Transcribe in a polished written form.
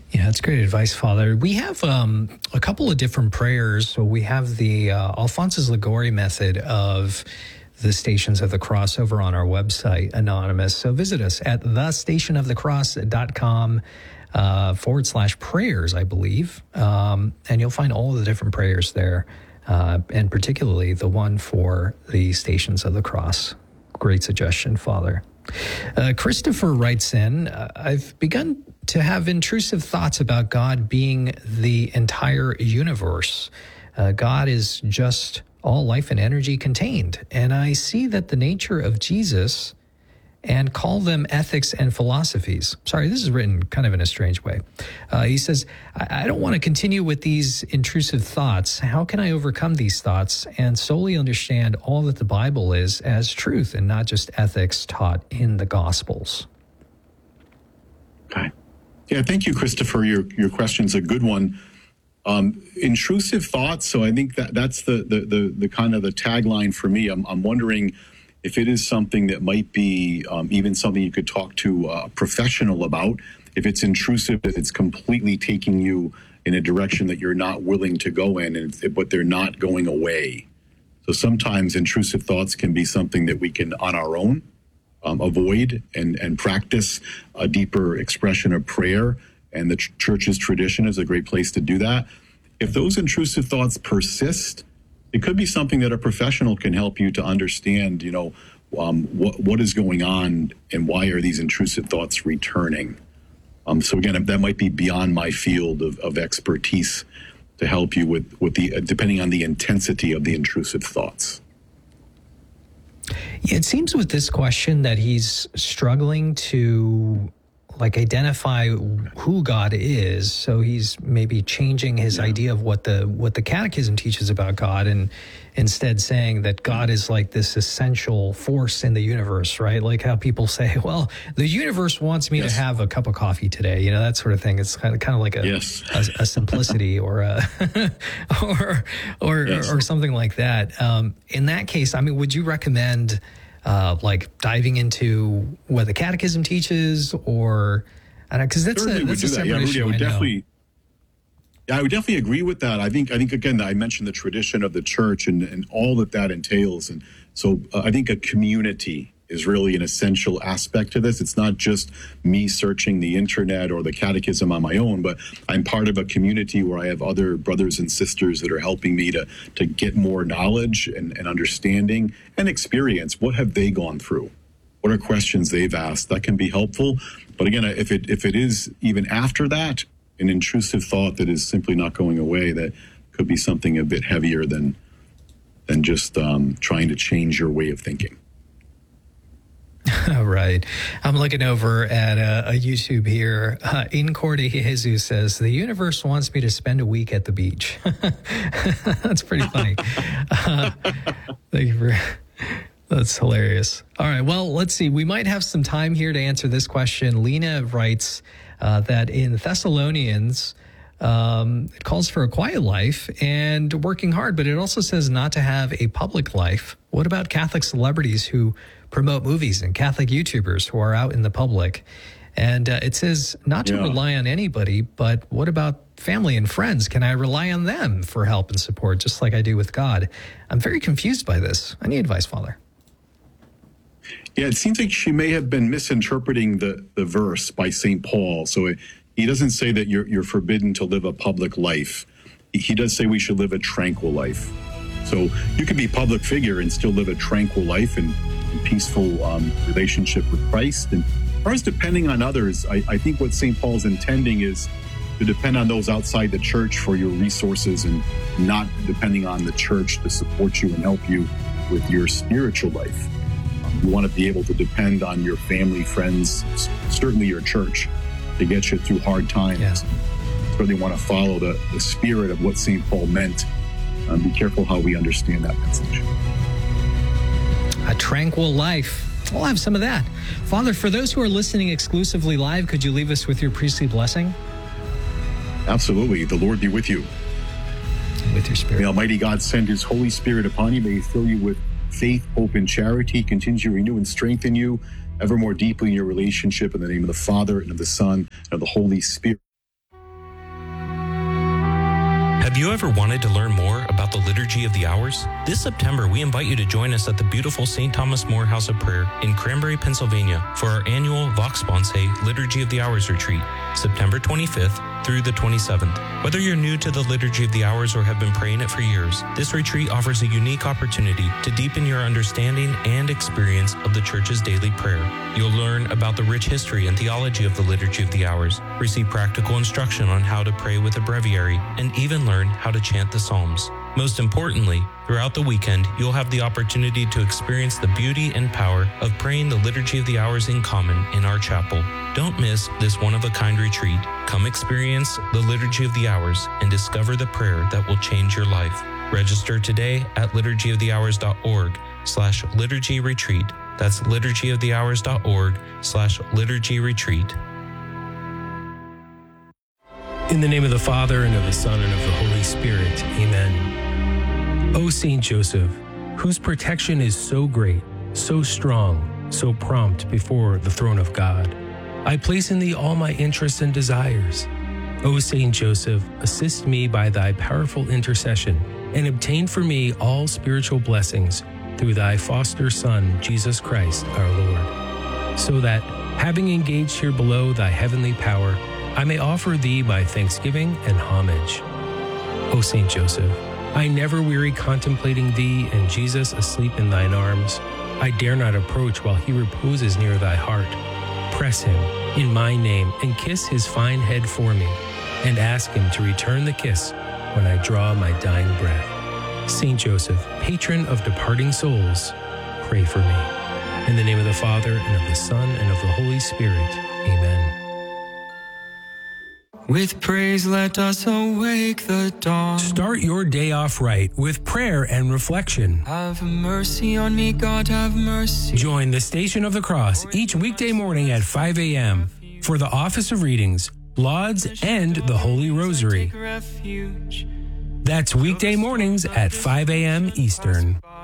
Yeah, that's great advice, Father. We have a couple of different prayers. So we have the Alphonsus Liguori method of the Stations of the Cross over on our website, Anonymous. So visit us at thestationofthecross.com /prayers, I believe. And you'll find all of the different prayers there, and particularly the one for the Stations of the Cross. Great suggestion, Father. Christopher writes in, I've begun to have intrusive thoughts about God being the entire universe. God is just all life and energy contained. And I see that the nature of Jesus and call them ethics and philosophies. Sorry, this is written kind of in a strange way. He says, I don't want to continue with these intrusive thoughts. How can I overcome these thoughts and solely understand all that the Bible is as truth and not just ethics taught in the Gospels? Okay. Yeah, thank you, Christopher. Your question's a good one. Intrusive thoughts. So I think that's the kind of the tagline for me. I'm wondering if it is something that might be even something you could talk to a professional about. If it's intrusive, if it's completely taking you in a direction that you're not willing to go in, but they're not going away. So sometimes intrusive thoughts can be something that we can, on our own, avoid and practice a deeper expression of prayer. And the church's tradition is a great place to do that. If those intrusive thoughts persist, it could be something that a professional can help you to understand, what is going on and why are these intrusive thoughts returning. So again, that might be beyond my field of expertise to help you with the depending on the intensity of the intrusive thoughts. Yeah, it seems with this question that he's struggling to identify who God is. So he's maybe changing his idea of what the Catechism teaches about God, and instead saying that God is like this essential force in the universe, right? Like how people say, well, the universe wants me to have a cup of coffee today, that sort of thing. It's kind of like a simplicity or or something like that. In that case, I mean, would you recommend diving into what the Catechism teaches, or because that's a separate issue. I would definitely agree with that. I think again, I mentioned the tradition of the church and all that entails, and so I think a community is really an essential aspect to this. It's not just me searching the internet or the Catechism on my own, but I'm part of a community where I have other brothers and sisters that are helping me to get more knowledge and understanding and experience. What have they gone through? What are questions they've asked? That can be helpful. But again, if it is even after that, an intrusive thought that is simply not going away, that could be something a bit heavier than just trying to change your way of thinking. Right. I'm looking over at a YouTube here. Incorde Jesus says, the universe wants me to spend a week at the beach. That's pretty funny. Thank you for... That's hilarious. All right. Well, let's see. We might have some time here to answer this question. Lena writes that in Thessalonians, it calls for a quiet life and working hard, but it also says not to have a public life. What about Catholic celebrities who promote movies and Catholic YouTubers who are out in the public? And it says not to rely on anybody, but what about family and friends? Can I rely on them for help and support, just like I do with God? I'm very confused by this. I need advice, Father. Yeah, it seems like she may have been misinterpreting the verse by St. Paul. So he doesn't say that you're forbidden to live a public life. He does say we should live a tranquil life. So you can be a public figure and still live a tranquil life and peaceful relationship with Christ. And as far as depending on others, I think what St. Paul's intending is to depend on those outside the church for your resources and not depending on the church to support you and help you with your spiritual life. You want to be able to depend on your family, friends, certainly your church, to get you through hard times. Yeah. Certainly want to follow the spirit of what St. Paul meant. Be careful how we understand that message. A tranquil life. We'll have some of that. Father, for those who are listening exclusively live, could you leave us with your priestly blessing? Absolutely. The Lord be with you. And with your spirit. May Almighty God send his Holy Spirit upon you. May he fill you with faith, hope, and charity. Continue to renew and strengthen you ever more deeply in your relationship, in the name of the Father, and of the Son, and of the Holy Spirit. Have you ever wanted to learn more about the Liturgy of the Hours? This September, we invite you to join us at the beautiful St. Thomas More House of Prayer in Cranberry, Pennsylvania for our annual Vox Sponsae Liturgy of the Hours retreat, September 25th through the 27th. Whether you're new to the Liturgy of the Hours or have been praying it for years, this retreat offers a unique opportunity to deepen your understanding and experience of the Church's daily prayer. You'll learn about the rich history and theology of the Liturgy of the Hours, receive practical instruction on how to pray with a breviary, and even learn how to chant the Psalms. Most importantly, throughout the weekend, you'll have the opportunity to experience the beauty and power of praying the Liturgy of the Hours in common in our chapel. Don't miss this one-of-a-kind retreat. Come experience the Liturgy of the Hours and discover the prayer that will change your life. Register today at liturgyofthehours.org/liturgy retreat. That's liturgyofthehours.org/liturgy retreat. In the name of the Father, and of the Son, and of the Holy Spirit. Amen. O Saint Joseph, whose protection is so great, so strong, so prompt before the throne of God, I place in thee all my interests and desires. O Saint Joseph, assist me by thy powerful intercession, and obtain for me all spiritual blessings through thy foster Son, Jesus Christ, our Lord, so that, having engaged here below thy heavenly power, I may offer thee my thanksgiving and homage. O Saint Joseph, I never weary contemplating thee and Jesus asleep in thine arms. I dare not approach while he reposes near thy heart. Press him in my name and kiss his fine head for me, and ask him to return the kiss when I draw my dying breath. Saint Joseph, patron of departing souls, pray for me. In the name of the Father, and of the Son, and of the Holy Spirit. Amen. With praise let us awake the dawn. Start your day off right with prayer and reflection. Have mercy on me, God, have mercy. Join the Station of the Cross each weekday morning at 5 a.m. for the Office of Readings, Lauds, and the Holy Rosary. That's weekday mornings at 5 a.m. Eastern.